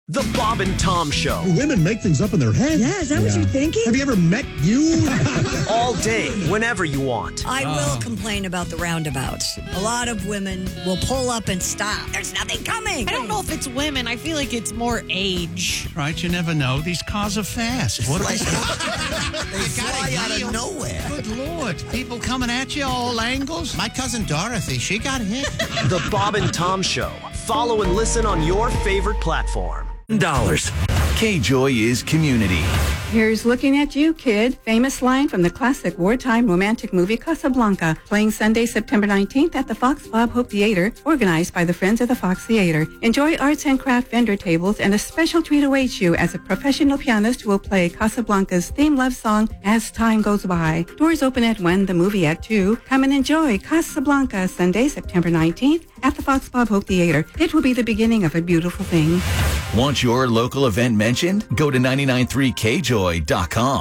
The Bob and Tom Show. Women make things up in their head. Yeah, is that what you're thinking? Have you ever met you? All day, whenever you want. I will complain about the roundabouts. A lot of women will pull up and stop. There's nothing coming. I don't know if it's women. I feel like it's more age. Right, you never know. These cars are fast. What They fly out of nowhere. Good Lord. People coming at you all angles. My cousin Dorothy, she got hit. The Bob and Tom Show. Follow and listen on your favorite platform. $. K-Joy is community. Here's Looking at You, Kid. Famous line from the classic wartime romantic movie Casablanca. Playing Sunday, September 19th at the Fox Bob Hope Theater, organized by the Friends of the Fox Theater. Enjoy arts and craft vendor tables, and a special treat awaits you as a professional pianist will play Casablanca's theme love song, As Time Goes By. Doors open at 1, the movie at 2. Come and enjoy Casablanca, Sunday, September 19th at the Fox Bob Hope Theater. It will be the beginning of a beautiful thing. Want your local event mentioned? Go to 993kjoy.com.